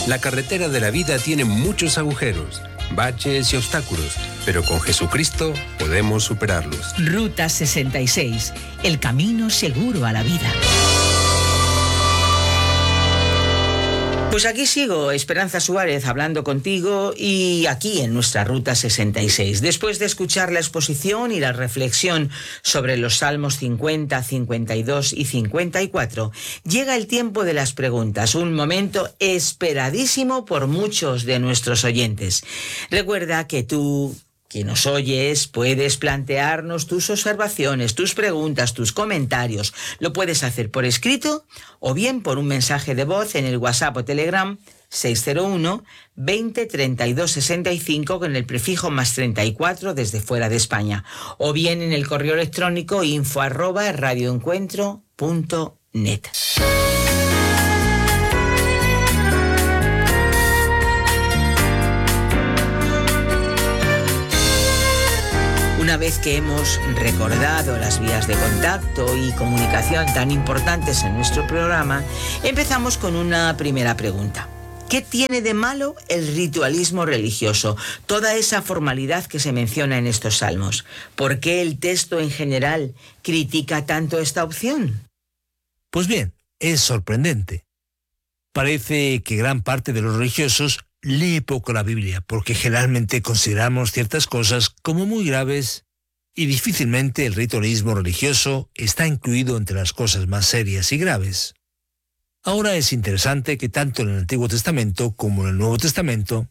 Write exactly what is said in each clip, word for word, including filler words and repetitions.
La carretera de la vida tiene muchos agujeros, baches y obstáculos, pero con Jesucristo podemos superarlos. Ruta sesenta y seis, el camino seguro a la vida. Pues aquí sigo, Esperanza Suárez, hablando contigo y aquí en nuestra Ruta sesenta y seis. Después de escuchar la exposición y la reflexión sobre los Salmos cincuenta, cincuenta y dos y cincuenta y cuatro, llega el tiempo de las preguntas, un momento esperadísimo por muchos de nuestros oyentes. Recuerda que tú, que nos oyes, puedes plantearnos tus observaciones, tus preguntas, tus comentarios. Lo puedes hacer por escrito o bien por un mensaje de voz en el WhatsApp o Telegram seis cero uno, veinte, treinta y dos, sesenta y cinco con el prefijo más treinta y cuatro desde fuera de España. O bien en el correo electrónico info arroba radioencuentro punto net. Una vez que hemos recordado las vías de contacto y comunicación tan importantes en nuestro programa, empezamos con una primera pregunta. ¿Qué tiene de malo el ritualismo religioso? Toda esa formalidad que se menciona en estos salmos. ¿Por qué el texto en general critica tanto esta opción? Pues bien, es sorprendente. Parece que gran parte de los religiosos lee poco la Biblia, porque generalmente consideramos ciertas cosas como muy graves y difícilmente el ritualismo religioso está incluido entre las cosas más serias y graves. Ahora es interesante que tanto en el Antiguo Testamento como en el Nuevo Testamento,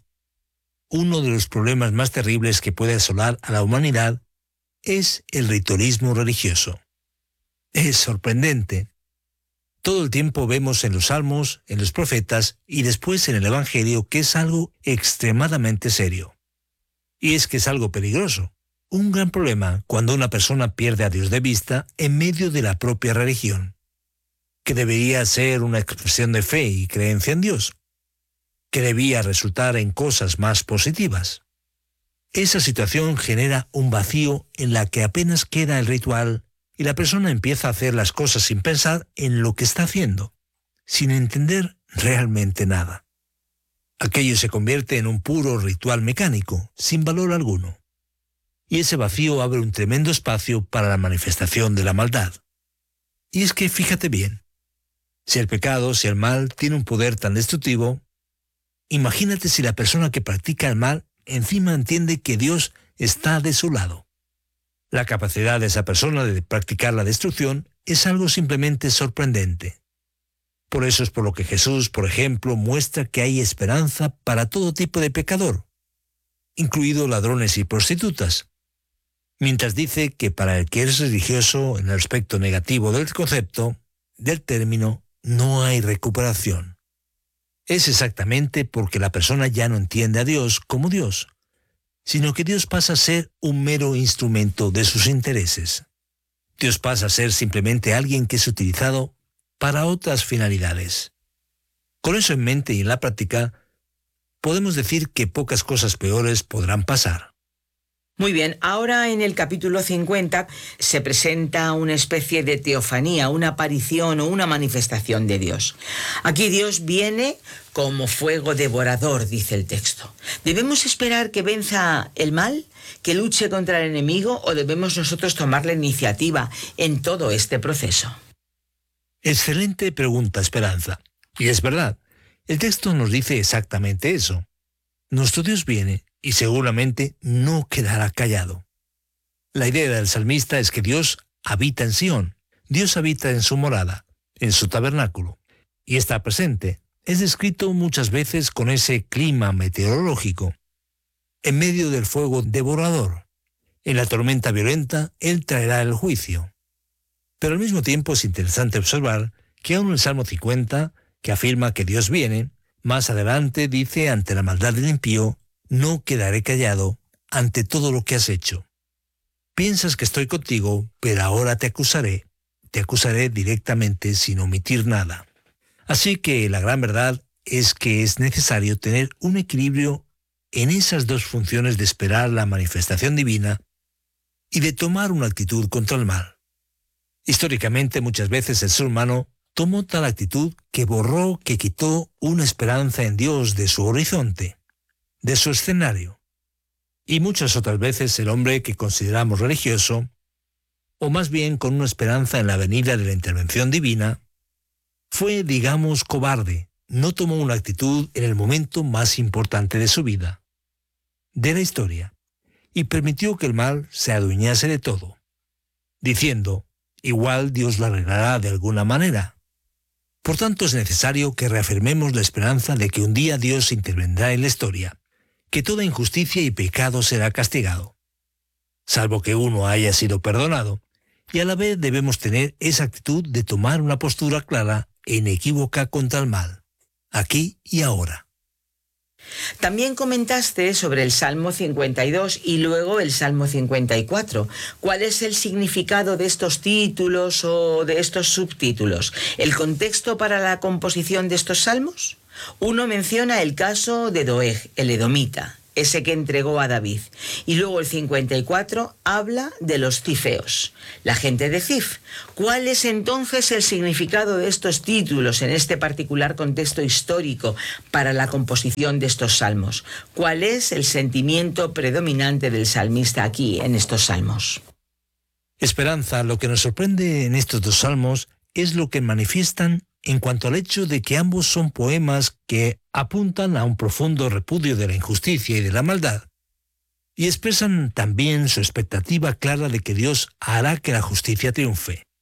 uno de los problemas más terribles que puede asolar a la humanidad es el ritualismo religioso. Es sorprendente. Todo el tiempo vemos en los Salmos, en los profetas y después en el Evangelio que es algo extremadamente serio. Y es que es algo peligroso. Un gran problema cuando una persona pierde a Dios de vista en medio de la propia religión, que debería ser una expresión de fe y creencia en Dios, que debía resultar en cosas más positivas. Esa situación genera un vacío en la que apenas queda el ritual y la persona empieza a hacer las cosas sin pensar en lo que está haciendo, sin entender realmente nada. Aquello se convierte en un puro ritual mecánico, sin valor alguno. Y ese vacío abre un tremendo espacio para la manifestación de la maldad. Y es que fíjate bien, si el pecado, si el mal tiene un poder tan destructivo, imagínate si la persona que practica el mal encima entiende que Dios está de su lado. La capacidad de esa persona de practicar la destrucción es algo simplemente sorprendente. Por eso es por lo que Jesús, por ejemplo, muestra que hay esperanza para todo tipo de pecador, incluidos ladrones y prostitutas, mientras dice que para el que es religioso en el aspecto negativo del concepto, del término, no hay recuperación. Es exactamente porque la persona ya no entiende a Dios como Dios, sino que Dios pasa a ser un mero instrumento de sus intereses. Dios pasa a ser simplemente alguien que es utilizado para otras finalidades. Con eso en mente y en la práctica, podemos decir que pocas cosas peores podrán pasar. Muy bien, ahora en el capítulo cincuenta se presenta una especie de teofanía, una aparición o una manifestación de Dios. Aquí Dios viene como fuego devorador, dice el texto. ¿Debemos esperar que venza el mal, que luche contra el enemigo, o debemos nosotros tomar la iniciativa en todo este proceso? Excelente pregunta, Esperanza. Y es verdad, el texto nos dice exactamente eso. Nuestro Dios viene y seguramente no quedará callado. La idea del salmista es que Dios habita en Sión, Dios habita en su morada, en su tabernáculo, y está presente. Es descrito muchas veces con ese clima meteorológico. En medio del fuego devorador, en la tormenta violenta, Él traerá el juicio. Pero al mismo tiempo es interesante observar que aún el Salmo cincuenta, que afirma que Dios viene, más adelante dice ante la maldad del impío, no quedaré callado ante todo lo que has hecho. Piensas que estoy contigo, pero ahora te acusaré. Te acusaré directamente sin omitir nada. Así que la gran verdad es que es necesario tener un equilibrio en esas dos funciones de esperar la manifestación divina y de tomar una actitud contra el mal. Históricamente muchas veces el ser humano tomó tal actitud que borró, que quitó una esperanza en Dios de su horizonte, de su escenario. Y muchas otras veces el hombre que consideramos religioso, o más bien con una esperanza en la venida de la intervención divina, fue, digamos, cobarde, no tomó una actitud en el momento más importante de su vida, de la historia, y permitió que el mal se adueñase de todo, diciendo, igual Dios lo arreglará de alguna manera. Por tanto, es necesario que reafirmemos la esperanza de que un día Dios intervendrá en la historia, que toda injusticia y pecado será castigado, salvo que uno haya sido perdonado, y a la vez debemos tener esa actitud de tomar una postura clara e inequívoca contra el mal, aquí y ahora. También comentaste sobre el Salmo cincuenta y dos y luego el Salmo cincuenta y cuatro. ¿Cuál es el significado de estos títulos o de estos subtítulos? ¿El contexto para la composición de estos salmos? Uno menciona el caso de Doeg, el edomita, ese que entregó a David. Y luego el cincuenta y cuatro habla de los cifeos, la gente de Cif. ¿Cuál es entonces el significado de estos títulos en este particular contexto histórico para la composición de estos salmos? ¿Cuál es el sentimiento predominante del salmista aquí en estos salmos? Esperanza, lo que nos sorprende en estos dos salmos es lo que manifiestan en cuanto al hecho de que ambos son poemas que apuntan a un profundo repudio de la injusticia y de la maldad, y expresan también su expectativa clara de que Dios hará que la justicia triunfe.